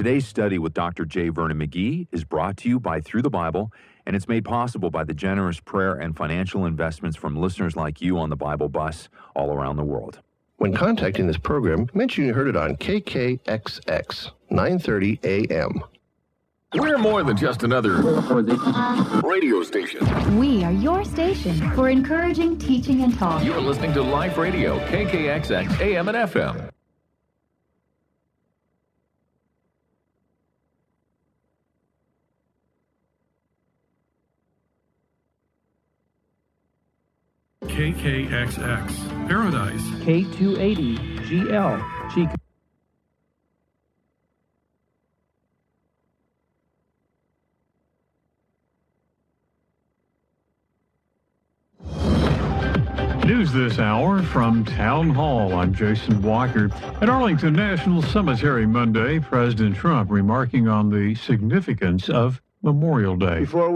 Today's study with Dr. J. Vernon McGee is brought to you by Through the Bible, and it's made possible by the generous prayer and financial investments from listeners like you on the Bible Bus all around the world. When contacting this program, mention you heard it on KKXX, 9:30 a.m. We're more than just another radio station. We are your station for encouraging, teaching, and talk. You're listening to Life Radio, KKXX, AM and FM. KKXX, Paradise. K280GL, Chico. News this hour from Town Hall. I'm Jason Walker. At Arlington National Cemetery Monday, President Trump remarking on the significance of Memorial Day.